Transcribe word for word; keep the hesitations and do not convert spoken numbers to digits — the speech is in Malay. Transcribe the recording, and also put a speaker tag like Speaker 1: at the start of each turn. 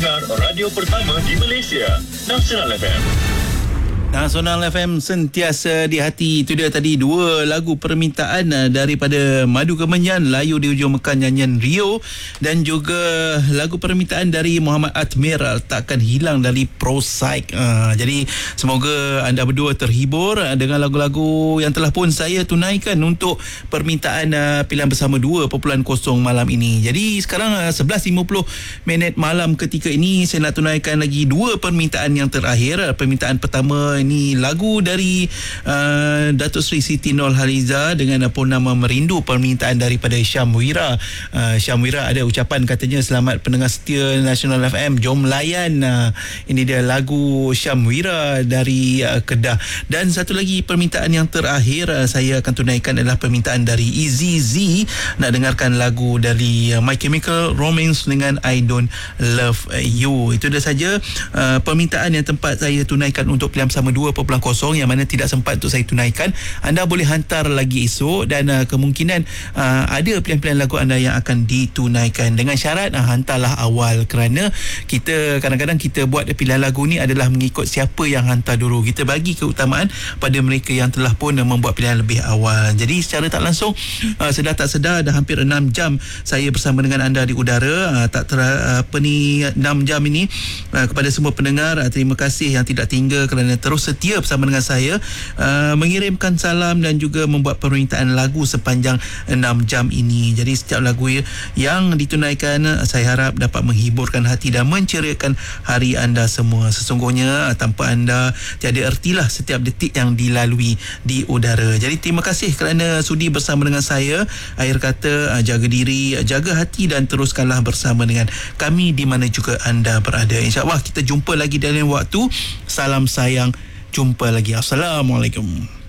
Speaker 1: pendengar radio pertama di Malaysia, Nasional F M.
Speaker 2: Nasional F M sentiasa di hati. Itu dia tadi dua lagu permintaan uh, daripada Madu Kemenyan, Layu di Ujung Mekan, nyanyian Rio, dan juga lagu permintaan dari Muhammad Admiral, Takkan Hilang dari Prosaic. Uh, jadi semoga anda berdua terhibur uh, dengan lagu-lagu yang telah pun saya tunaikan untuk permintaan uh, pilihan bersama dua perpuluhan kosong malam ini. Jadi sekarang uh, sebelas lima puluh minit malam ketika ini saya nak tunaikan lagi dua permintaan yang terakhir. Uh, permintaan pertama ini lagu dari uh, Datuk Seri Siti Nurhaliza dengan Purnama Merindu, permintaan daripada Syam Wira. uh, Syam Wira ada ucapan katanya, selamat pendengar setia Nasional F M, jom layan. Uh, ini dia lagu Syam Wira dari uh, Kedah. Dan satu lagi permintaan yang terakhir uh, saya akan tunaikan adalah permintaan dari Easy Z, nak dengarkan lagu dari uh, My Chemical Romance dengan I Don't Love You. Itu dah saja uh, permintaan yang tempat saya tunaikan untuk pilihan bersama dua perpuluhan kosong yang mana tidak sempat untuk saya tunaikan. Anda boleh hantar lagi esok dan uh, kemungkinan uh, ada pilihan-pilihan lagu anda yang akan ditunaikan, dengan syarat uh, hantarlah awal, kerana kita kadang-kadang kita buat pilihan lagu ni adalah mengikut siapa yang hantar dulu. Kita bagi keutamaan pada mereka yang telah pun uh, membuat pilihan lebih awal. Jadi secara tak langsung uh, sedar tak sedar dah hampir enam jam saya bersama dengan anda di udara. uh, tak ter, uh, apa ni enam jam ini uh, kepada semua pendengar, uh, terima kasih yang tidak tinggal kerana terus setia bersama dengan saya, uh, mengirimkan salam dan juga membuat permintaan lagu sepanjang enam jam ini. Jadi setiap lagu yang ditunaikan saya harap dapat menghiburkan hati dan menceriakan hari anda semua. Sesungguhnya tanpa anda tiada ertilah setiap detik yang dilalui di udara. Jadi terima kasih kerana sudi bersama dengan saya. Akhir kata, jaga diri, jaga hati dan teruskanlah bersama dengan kami di mana juga anda berada. InsyaAllah kita jumpa lagi dalam waktu. Salam sayang. Jumpa lagi. Assalamualaikum.